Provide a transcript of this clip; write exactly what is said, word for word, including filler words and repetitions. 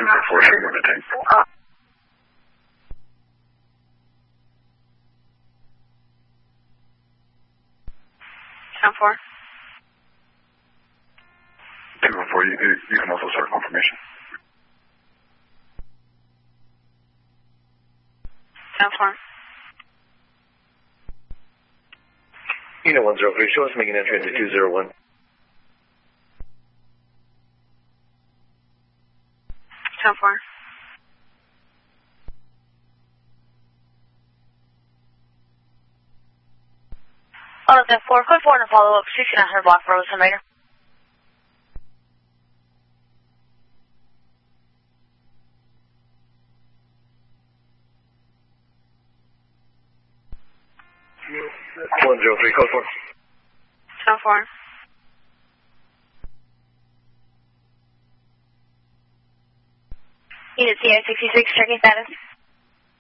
zero four, show you maintain. ten four. two one four, you, you can also start confirmation. ten four. Unit one zero three, show us making entry into two zero one. ten four. Oh, ten four, code four and follow up, sixty-nine hundred block for Estimator. one zero three, code four. ten four. Unit C I sixty-six, checking status.